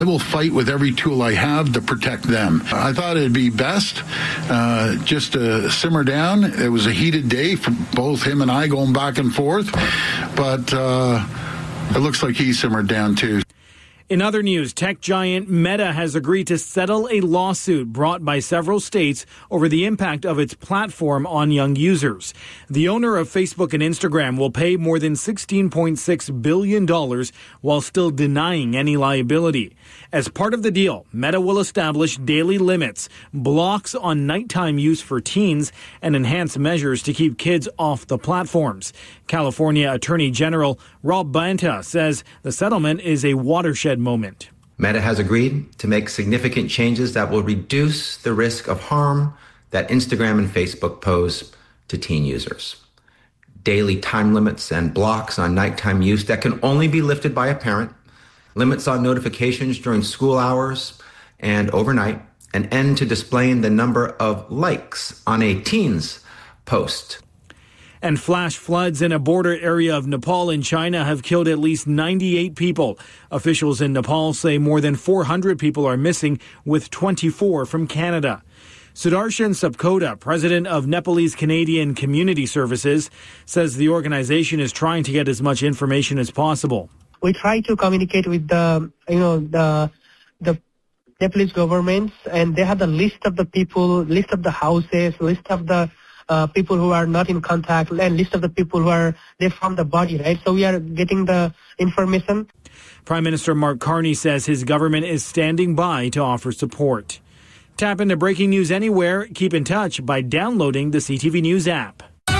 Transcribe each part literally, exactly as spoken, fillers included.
I will fight with every tool I have to protect them. I thought it'd be best uh, just to simmer down. It was a heated day for both him and I going back and forth, but uh, it looks like he simmered down too. In other news, tech giant Meta has agreed to settle a lawsuit brought by several states over the impact of its platform on young users. The owner of Facebook and Instagram will pay more than sixteen point six billion dollars while still denying any liability. As part of the deal, Meta will establish daily limits, blocks on nighttime use for teens, and enhance measures to keep kids off the platforms. California Attorney General Rob Bonta says the settlement is a watershed moment. Meta has agreed to make significant changes that will reduce the risk of harm that Instagram and Facebook pose to teen users. Daily time limits and blocks on nighttime use that can only be lifted by a parent, limits on notifications during school hours and overnight, an end to displaying the number of likes on a teen's post. And flash floods in a border area of Nepal in China have killed at least ninety-eight people. Officials in Nepal say more than four hundred people are missing, with twenty-four from Canada. Sudarshan Sapkota, president of Nepalese Canadian Community Services, says the organization is trying to get as much information as possible. We try to communicate with the, you know, the the Nepalese governments, and they have the list of the people, list of the houses, list of the Uh, people who are not in contact, and list of the people who are they from the body, right? So we are getting the information. Prime Minister Mark Carney says his government is standing by to offer support. Tap into breaking news anywhere. Keep in touch by downloading the C T V News app.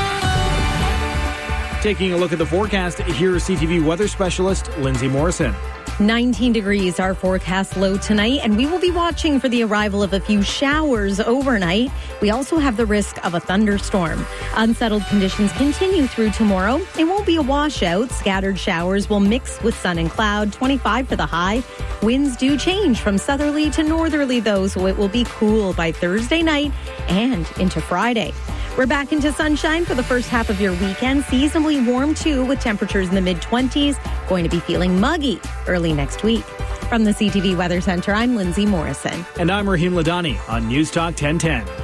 Taking a look at the forecast, here's C T V weather specialist Lindsay Morrison. nineteen degrees our forecast low tonight, and we will be watching for the arrival of a few showers overnight. We also have the risk of a thunderstorm. Unsettled conditions continue through tomorrow. It won't be a washout. Scattered showers will mix with sun and cloud, twenty-five for the high. Winds do change from southerly to northerly, though, so it will be cool by Thursday night and into Friday. We're back into sunshine for the first half of your weekend. Seasonably warm, too, with temperatures in the mid-twenties. Going to be feeling muggy early next week. From the C T V Weather Center, I'm Lindsay Morrison. And I'm Raheem Ladani on News Talk ten ten.